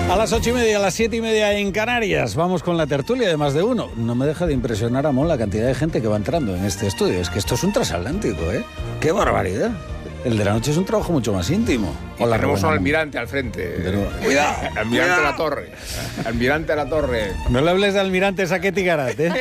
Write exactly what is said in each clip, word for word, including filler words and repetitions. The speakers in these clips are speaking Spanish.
A las ocho y media, a las siete y media en Canarias, vamos con la tertulia de Más de Uno. No me deja de impresionar, Amón, la cantidad de gente que va entrando en este estudio. Es que esto es un transatlántico, ¿eh? ¡Qué barbaridad! El de la noche es un trabajo mucho más íntimo. Hola, tenemos un almirante al frente. Pero, cuidado, almirante cuidado. a la torre. Almirante a la torre. No le hables de almirantes a Ketty Garat, ¿eh?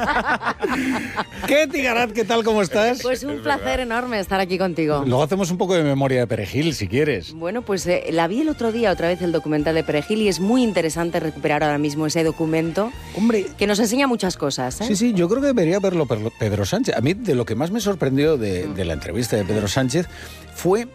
Ketty Garat, ¿qué tal? ¿Cómo estás? Pues un placer enorme estar aquí contigo. Luego hacemos un poco de memoria de Perejil, si quieres. Bueno, pues eh, la vi el otro día, otra vez, el documental de Perejil, y es muy interesante recuperar ahora mismo ese documento. Hombre, que nos enseña muchas cosas, ¿eh? Sí, sí, yo creo que debería verlo Pedro Sánchez. A mí, de lo que más me sorprendió de, de la entrevista de Pedro Sánchez fue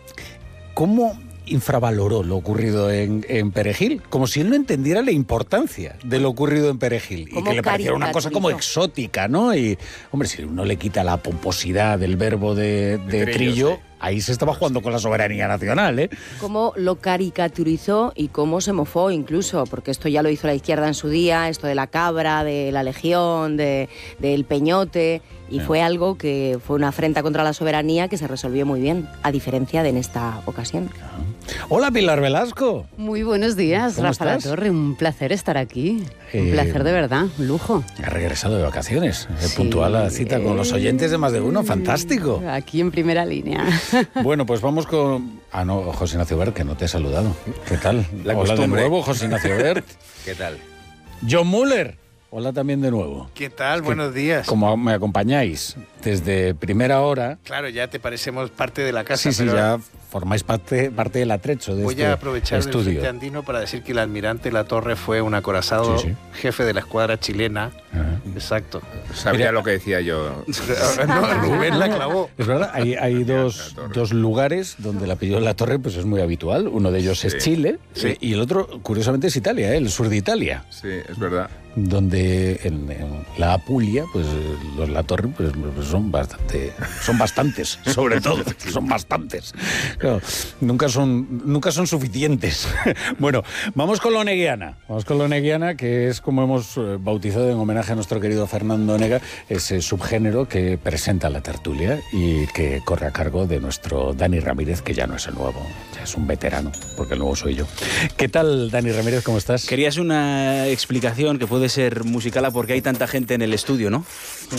cómo infravaloró lo ocurrido en, en Perejil, como si él no entendiera la importancia de lo ocurrido en Perejil y que le pareciera una cosa como exótica, ¿no? Y, hombre, si uno le quita la pomposidad del verbo de, de, de trillo, trillo sí. Ahí se estaba jugando con la soberanía nacional, ¿eh? Cómo lo caricaturizó y cómo se mofó incluso, porque esto ya lo hizo la izquierda en su día, esto de la cabra, de la legión, de, del peñote, y sí. Fue algo que fue una afrenta contra la soberanía que se resolvió muy bien, a diferencia de en esta ocasión. Hola, Pilar Velasco. Muy buenos días, Rafa La Torre, un placer estar aquí, eh, un placer de verdad, un lujo. Ha regresado de vacaciones, sí, puntual a la cita eh, con los oyentes de Más de Uno, fantástico. Aquí en primera línea. Bueno, pues vamos con... Ah, no, José Ignacio Bert, que no te he saludado. ¿Qué tal? La Hola costumbre. De nuevo, José Ignacio Bert. ¿Qué tal? John Muller. Hola también de nuevo. ¿Qué tal? Buenos días. Como me acompañáis desde primera hora... Claro, ya te parecemos parte de la casa. Sí, sí, pero ya formáis parte, parte del atrecho de voy este a aprovechar estudio. el Frente Andino para decir que el almirante La Torre fue un acorazado sí, sí. jefe de la escuadra chilena. Ajá. Exacto. Sabía Mira, lo que decía yo. No, Rubén la clavó. Es verdad, hay, hay dos, dos lugares donde el apellido La Torre pues es muy habitual. Uno de ellos sí. es Chile sí. y el otro, curiosamente, es Italia, ¿eh? El sur de Italia. Sí, es verdad. Donde en, en la Apulia, pues los La Torre pues, son bastante, son bastantes, sobre todo, son bastantes. Claro, nunca son, nunca son suficientes. Bueno, vamos con la oneguiana. Vamos con la oneguiana, que es como hemos bautizado en homenaje a nuestro querido Fernando Onega, ese subgénero que presenta la tertulia y que corre a cargo de nuestro Dani Ramírez, que ya no es el nuevo, ya es un veterano, porque el nuevo soy yo. ¿Qué tal, Dani Ramírez? ¿Cómo estás? Querías una explicación que puede ser musical a por qué hay tanta gente en el estudio, ¿no?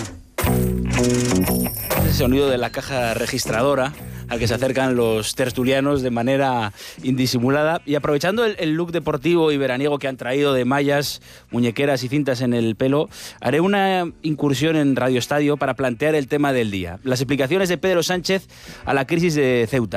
Ese sonido de la caja registradora al que se acercan los tertulianos de manera indisimulada y aprovechando el, el look deportivo y veraniego que han traído de mallas, muñequeras y cintas en el pelo, haré una incursión en Radio Estadio para plantear el tema del día, las explicaciones de Pedro Sánchez a la crisis de Ceuta.